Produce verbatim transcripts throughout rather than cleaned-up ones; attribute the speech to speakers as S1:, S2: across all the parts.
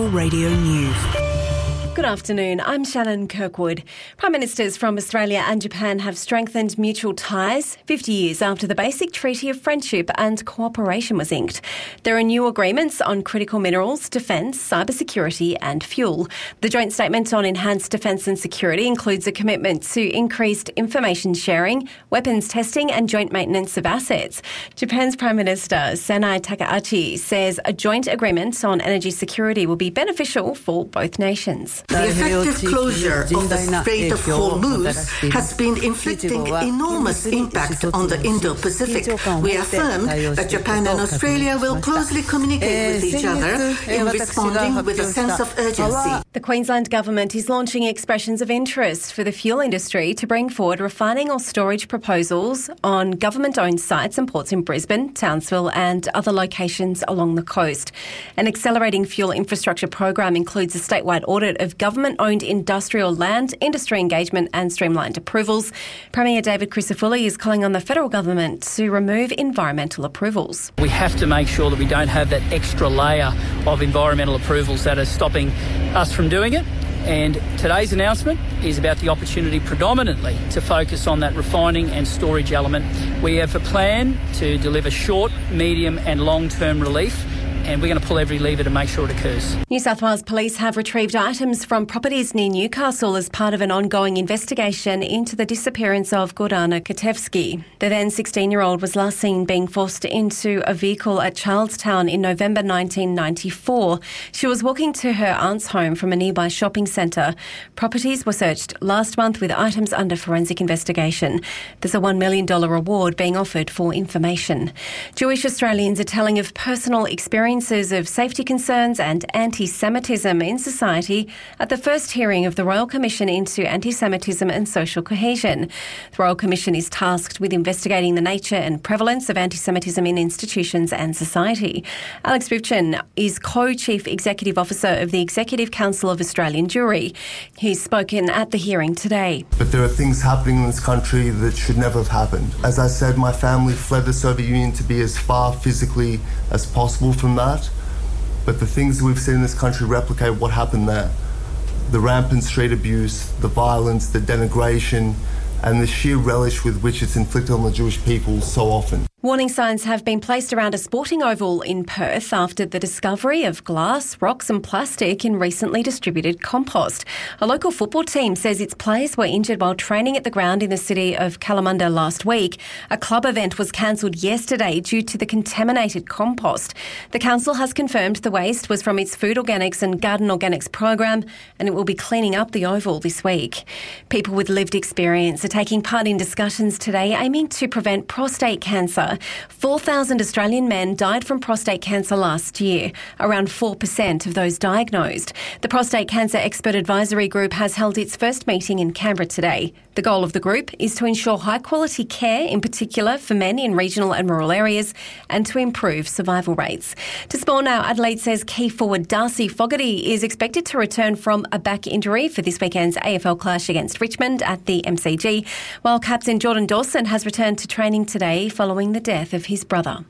S1: National Radio News.
S2: Good afternoon, I'm Shannon Kirkwood. Prime Ministers from Australia and Japan have strengthened mutual ties fifty years after the Basic Treaty of Friendship and Cooperation was inked. There are new agreements on critical minerals, defence, cybersecurity and fuel. The joint statement on enhanced defence and security includes a commitment to increased information sharing, weapons testing and joint maintenance of assets. Japan's Prime Minister Sanai Takaichi says a joint agreement on energy security will be beneficial for both nations.
S3: The effective closure of the Strait of Hormuz has been inflicting enormous impact on the Indo-Pacific. We affirm that Japan and Australia will closely communicate with each other in responding with a sense of urgency.
S2: The Queensland Government is launching expressions of interest for the fuel industry to bring forward refining or storage proposals on government-owned sites and ports in Brisbane, Townsville and other locations along the coast. An accelerating fuel infrastructure program includes a statewide audit of government-owned industrial land, industry engagement and streamlined approvals. Premier David Crisafulli is calling on the federal government to remove environmental approvals.
S4: We have to make sure that we don't have that extra layer of environmental approvals that are stopping us from doing it. And today's announcement is about the opportunity predominantly to focus on that refining and storage element. We have a plan to deliver short, medium and long-term relief, and we're going to pull every lever to make sure it occurs.
S2: New South Wales Police have retrieved items from properties near Newcastle as part of an ongoing investigation into the disappearance of Gordana Katevsky. The then sixteen-year-old was last seen being forced into a vehicle at Charlestown in November nineteen ninety-four. She was walking to her aunt's home from a nearby shopping centre. Properties were searched last month with items under forensic investigation. There's a one million dollars reward being offered for information. Jewish Australians are telling of personal experiences of safety concerns and anti-Semitism in society at the first hearing of the Royal Commission into Anti-Semitism and Social Cohesion. The Royal Commission is tasked with investigating the nature and prevalence of anti-Semitism in institutions and society. Alex Bivchin is Co-Chief Executive Officer of the Executive Council of Australian Jewry. He's spoken at the hearing today.
S5: But there are things happening in this country that should never have happened. As I said, my family fled the Soviet Union to be as far physically as possible from that. But the things that we've seen in this country replicate what happened there. The rampant street abuse, the violence, the denigration, and the sheer relish with which it's inflicted on the Jewish people so often.
S2: Warning signs have been placed around a sporting oval in Perth after the discovery of glass, rocks and plastic in recently distributed compost. A local football team says its players were injured while training at the ground in the city of Kalamunda last week. A club event was cancelled yesterday due to the contaminated compost. The council has confirmed the waste was from its Food Organics and Garden Organics program and it will be cleaning up the oval this week. People with lived experience are taking part in discussions today aiming to prevent prostate cancer. four thousand Australian men died from prostate cancer last year, around four percent of those diagnosed. The Prostate Cancer Expert Advisory Group has held its first meeting in Canberra today. The goal of the group is to ensure high-quality care, in particular for men in regional and rural areas, and to improve survival rates. To sport now, Adelaide says key forward Darcy Fogarty is expected to return from a back injury for this weekend's A F L clash against Richmond at the M C G, while captain Jordan Dawson has returned to training today following the death of his brother.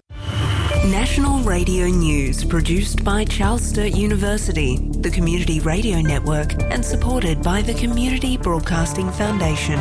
S1: National Radio News, produced by Charles Sturt University, the Community Radio Network, and supported by the Community Broadcasting Foundation.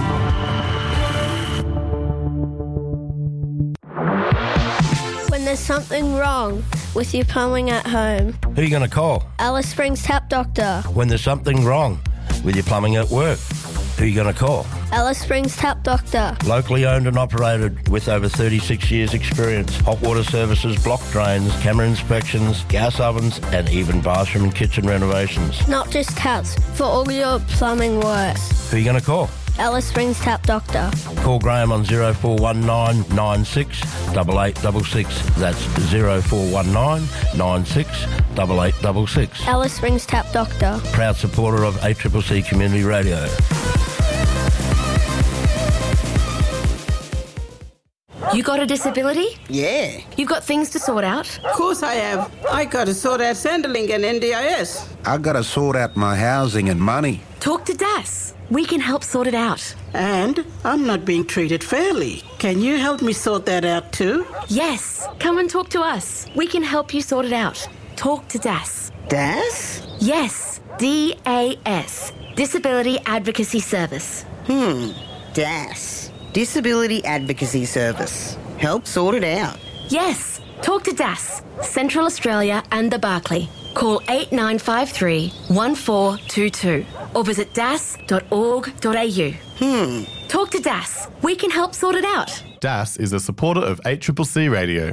S6: When there's something wrong with your plumbing at home,
S7: who are you going to call?
S6: Alice Springs Tap Doctor.
S7: When there's something wrong with your plumbing at work, who are you going to call?
S6: Alice Springs Tap Doctor.
S7: Locally owned and operated with over thirty-six years experience. Hot water services, block drains, camera inspections, gas ovens and even bathroom and kitchen renovations.
S6: Not just taps, for all your plumbing works.
S7: Who are you going to call?
S6: Alice Springs Tap Doctor.
S7: Call Graham on zero four one nine nine six eight eight six six. That's zero four one nine nine six eight eight six six.
S6: Alice Springs Tap Doctor.
S7: Proud supporter of A C C C Community Radio.
S8: You got a disability?
S9: Yeah.
S8: You've got things to sort out?
S9: Of course I have. I got to sort out Centrelink and N D I S.
S10: I got to sort out my housing and money.
S8: Talk to D A S. We can help sort it out.
S9: And I'm not being treated fairly. Can you help me sort that out too?
S8: Yes. Come and talk to us. We can help you sort it out. Talk to D A S.
S11: D A S?
S8: Yes, D A S. Disability Advocacy Service.
S11: Hmm, D A S. Disability Advocacy Service. Help sort it out.
S8: Yes, talk to D A S, Central Australia and the Barclay. Call eight nine five three, one four two two or visit d a s dot org dot a u.
S11: Hmm.
S8: Talk to D A S. We can help sort it out.
S12: D A S is a supporter of eight C C C Radio.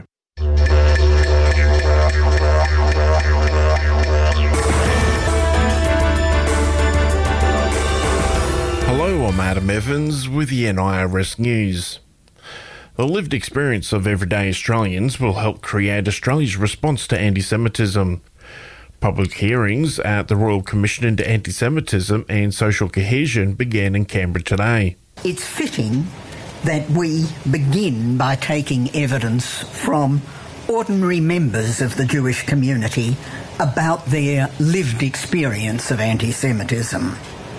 S13: Hello, I'm Adam Evans with the N I R S News. The lived experience of everyday Australians will help create Australia's response to anti-Semitism. Public hearings at the Royal Commission into Anti-Semitism and Social Cohesion began in Canberra today.
S14: It's fitting that we begin by taking evidence from ordinary members of the Jewish community about their lived experience of anti-Semitism.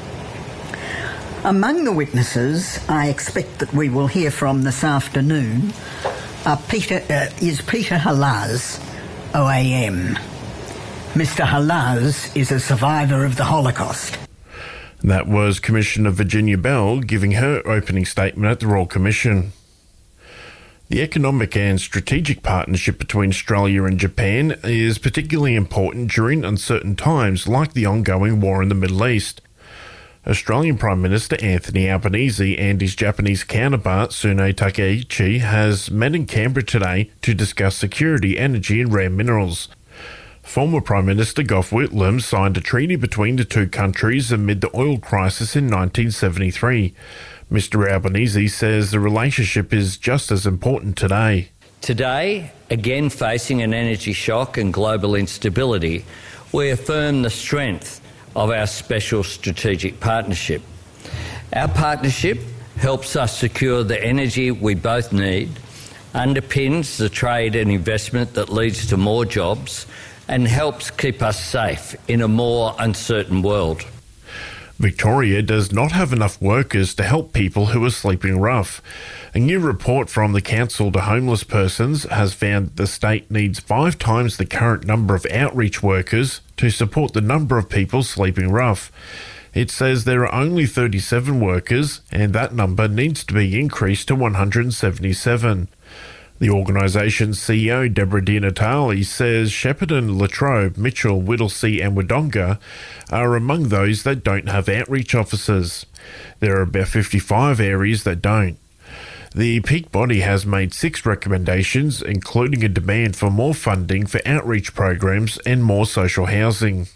S14: Among the witnesses I expect that we will hear from this afternoon are Peter, uh, is Peter Halaz, O A M. Mister Halaz is a survivor of the Holocaust.
S13: That was Commissioner Virginia Bell giving her opening statement at the Royal Commission. The economic and strategic partnership between Australia and Japan is particularly important during uncertain times like the ongoing war in the Middle East. Australian Prime Minister Anthony Albanese and his Japanese counterpart Tsunei Takeichi has met in Canberra today to discuss security, energy and rare minerals. Former Prime Minister Gough Whitlam signed a treaty between the two countries amid the oil crisis in nineteen seventy-three. Mister Albanese says the relationship is just as important today.
S15: Today, again facing an energy shock and global instability, we affirm the strength of our special strategic partnership. Our partnership helps us secure the energy we both need, underpins the trade and investment that leads to more jobs, and helps keep us safe in a more uncertain world.
S13: Victoria does not have enough workers to help people who are sleeping rough. A new report from the Council to Homeless Persons has found the state needs five times the current number of outreach workers to support the number of people sleeping rough. It says there are only thirty-seven workers and that number needs to be increased to one hundred seventy-seven. The organisation's C E O, Deborah Di Natale, says Shepparton, Latrobe, Mitchell, Whittlesea and Wodonga are among those that don't have outreach officers. There are about fifty-five areas that don't. The peak body has made six recommendations, including a demand for more funding for outreach programs and more social housing.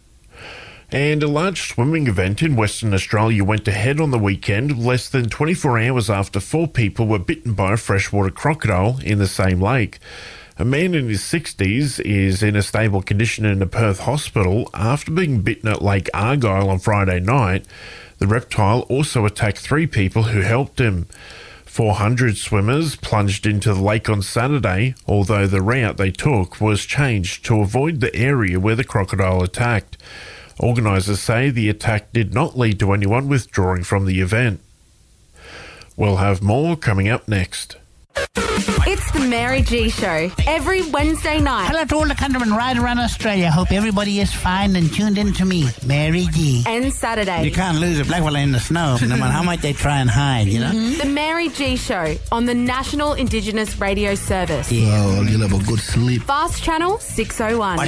S13: And a large swimming event in Western Australia went ahead on the weekend, less than twenty-four hours after four people were bitten by a freshwater crocodile in the same lake. A man in his sixties is in a stable condition in a Perth hospital after being bitten at Lake Argyle on Friday night. The reptile also attacked three people who helped him. four hundred swimmers plunged into the lake on Saturday, although the route they took was changed to avoid the area where the crocodile attacked. Organisers say the attack did not lead to anyone withdrawing from the event. We'll have more coming up next.
S16: It's the Mary G Show, every Wednesday night.
S17: Hello to all the countrymen right around Australia. Hope everybody is fine and tuned in to me, Mary G.
S16: And Saturday.
S17: You can't lose a black fella in the snow, no matter how much they try and hide, you know?
S16: Mm-hmm. The Mary G Show on the National Indigenous Radio Service.
S17: Yeah, you'll have a good sleep.
S16: Fast Channel six oh one.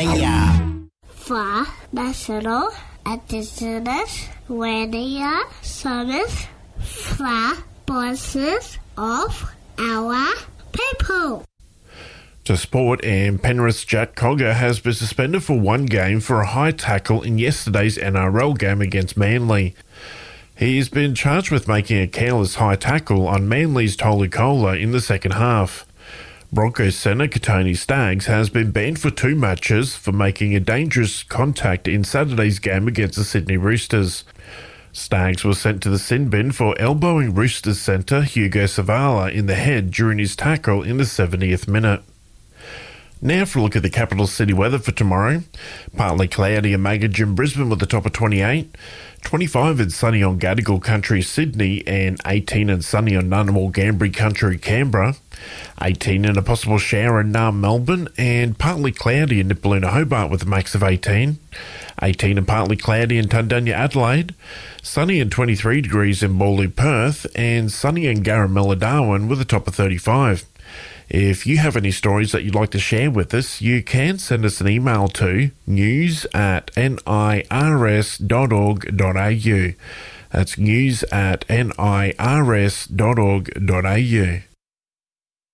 S6: For National Indigenous Radio Service, for voices of our people.
S13: To sport, and Penrith's Jack Cogger has been suspended for one game for a high tackle in yesterday's N R L game against Manly. He's been charged with making a careless high tackle on Manly's Tolucola in the second half. Broncos centre Katoni Staggs has been banned for two matches for making a dangerous contact in Saturday's game against the Sydney Roosters. Staggs was sent to the sin bin for elbowing Roosters centre Hugo Savala in the head during his tackle in the seventieth minute. Now for a look at the capital city weather for tomorrow. Partly cloudy and maggots in Brisbane with a top of twenty-eight. twenty-five and sunny on Gadigal Country, Sydney, and eighteen and sunny on Ngunnawal Gambri Country, Canberra. eighteen and a possible shower in Naarm, Melbourne, and partly cloudy in Nipaluna, Hobart with a max of eighteen. eighteen and partly cloudy in Tundunya, Adelaide. Sunny and twenty-three degrees in Morley, Perth, and sunny in Garamella, Darwin with a top of thirty-five. If you have any stories that you'd like to share with us, you can send us an email to news at nirs dot org dot a u. That's news at nirs dot org dot a u.